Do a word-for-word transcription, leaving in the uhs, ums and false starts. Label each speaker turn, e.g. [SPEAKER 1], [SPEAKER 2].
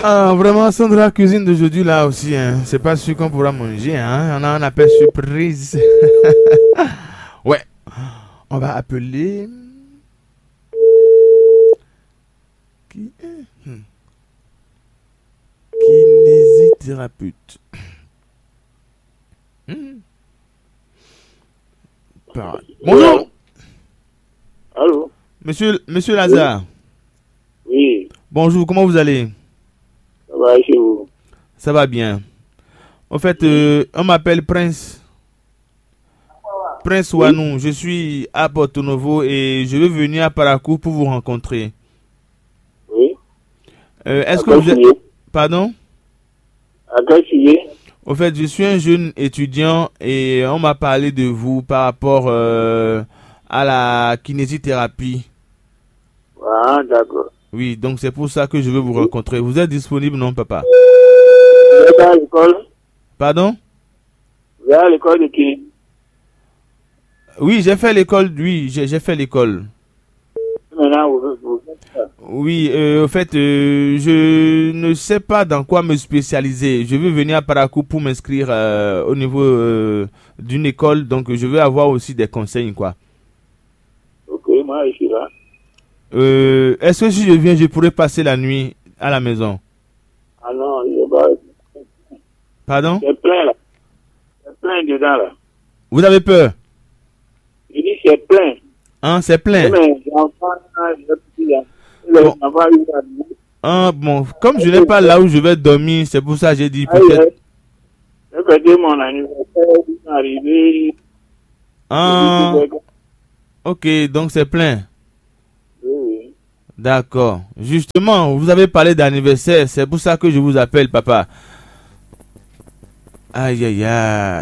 [SPEAKER 1] Ah, vraiment, Sandra, cuisine d'aujourd'hui là aussi, hein. C'est pas sûr qu'on pourra manger, hein. On a un appel surprise. Ouais, on va appeler. Qui est hmm. Kinésithérapeute. Hmm. Par- Bonjour,
[SPEAKER 2] Allô?
[SPEAKER 1] monsieur, monsieur Lazare.
[SPEAKER 2] Oui,
[SPEAKER 1] Bonjour, comment vous allez?
[SPEAKER 2] ça va chez vous?
[SPEAKER 1] Ça va bien. En fait, euh, on m'appelle Prince. Prince
[SPEAKER 2] Oui,
[SPEAKER 1] Wanou. Je suis à Porto Novo et je veux venir à Parakou pour vous rencontrer.
[SPEAKER 2] oui.
[SPEAKER 1] Euh,
[SPEAKER 2] À
[SPEAKER 1] Est-ce que
[SPEAKER 2] quel
[SPEAKER 1] vous êtes...
[SPEAKER 2] sujet?
[SPEAKER 1] Pardon?
[SPEAKER 2] À quel sujet?
[SPEAKER 1] Au fait, je suis un jeune étudiant et on m'a parlé de vous par rapport euh, à la kinésithérapie.
[SPEAKER 2] Ah, d'accord.
[SPEAKER 1] Oui, donc c'est pour ça que je veux vous
[SPEAKER 2] Oui.
[SPEAKER 1] rencontrer. Vous êtes disponible, non, papa?
[SPEAKER 2] Vous êtes à l'école?
[SPEAKER 1] Pardon?
[SPEAKER 2] Vous êtes à l'école de qui?
[SPEAKER 1] Oui, j'ai fait l'école. Oui, j'ai j'ai fait l'école.
[SPEAKER 2] Maintenant, vous, vous faites ça.
[SPEAKER 1] Oui, euh, au fait, euh, je ne sais pas dans quoi me spécialiser. Je veux venir à Parakou pour m'inscrire euh, au niveau euh, d'une école, donc je veux avoir aussi des conseils, quoi.
[SPEAKER 2] Ok, moi, je suis là.
[SPEAKER 1] Euh, Est-ce que si je viens, je pourrais passer la nuit à la maison?
[SPEAKER 2] Ah non, il y a
[SPEAKER 1] Pardon?
[SPEAKER 2] c'est plein là. C'est plein dedans là.
[SPEAKER 1] Vous avez peur?
[SPEAKER 2] Je dis c'est plein.
[SPEAKER 1] Hein, c'est
[SPEAKER 2] Et
[SPEAKER 1] plein.
[SPEAKER 2] mes enfants, les petits là.
[SPEAKER 1] Bon,
[SPEAKER 2] Les enfants, ils vont
[SPEAKER 1] hein, bon, comme je n'ai pas là où je vais dormir, c'est pour ça que j'ai dit peut-être.
[SPEAKER 2] j'ai fêté mon anniversaire, ils sont arrivés. J'ai dit que
[SPEAKER 1] Hein,
[SPEAKER 2] c'est-
[SPEAKER 1] ok, donc c'est plein.
[SPEAKER 2] Oui, oui.
[SPEAKER 1] D'accord. Justement, vous avez parlé d'anniversaire, c'est pour ça que je vous appelle, papa. Aïe, aïe, aïe.